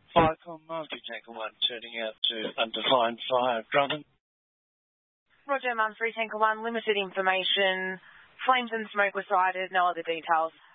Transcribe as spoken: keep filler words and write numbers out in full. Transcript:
Firecom Mumford Tanker one, turning out to undefined fire. Drummond. Roger, Mumford Tanker one, limited information. Flames and smoke were sighted, no other details.